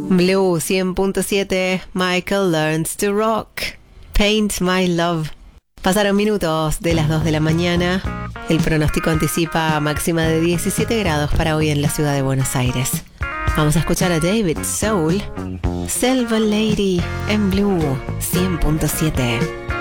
Blue 100.7, Michael Learns to Rock, Paint My Love. Pasaron minutos de las 2 de la mañana. El pronóstico anticipa máxima de 17 grados para hoy en la ciudad de Buenos Aires. Vamos a escuchar a David Soul, Silver Lady en Blue 100.7.